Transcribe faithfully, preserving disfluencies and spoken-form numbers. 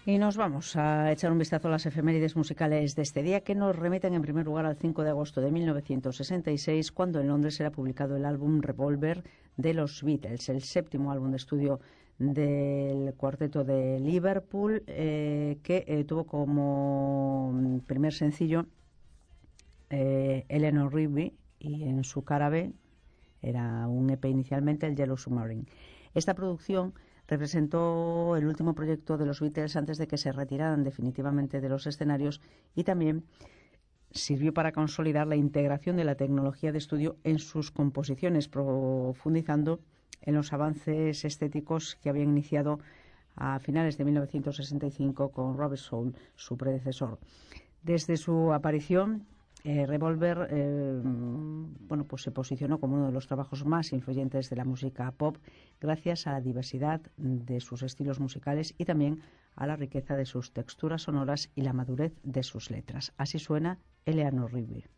Y nos vamos a echar un vistazo a las efemérides musicales de este día, que nos remiten en primer lugar al cinco de agosto de mil novecientos sesenta y seis, cuando en Londres era publicado el álbum Revolver de los Beatles, el séptimo álbum de estudio del cuarteto de Liverpool, eh, que eh, tuvo como primer sencillo eh, Eleanor Rigby, y en su cara B era un E P inicialmente, el Yellow Submarine. Esta producción representó el último proyecto de los Beatles antes de que se retiraran definitivamente de los escenarios, y también sirvió para consolidar la integración de la tecnología de estudio en sus composiciones, profundizando en los avances estéticos que habían iniciado a finales de mil novecientos sesenta y cinco con Robert Soul, su predecesor. Desde su aparición, Eh, Revolver eh, bueno, pues se posicionó como uno de los trabajos más influyentes de la música pop, gracias a la diversidad de sus estilos musicales y también a la riqueza de sus texturas sonoras y la madurez de sus letras. Así suena Eleanor Rigby.